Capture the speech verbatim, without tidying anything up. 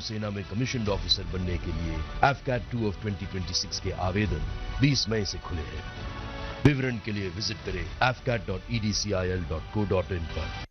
वायुसेना में commissioned officer बनने के लिए AFCAT two of twenty twenty six के आवेदन बीस मई से खुले हैं। विवरण के लिए विजिट करें F cat dot E D C I L dot co dot in पर।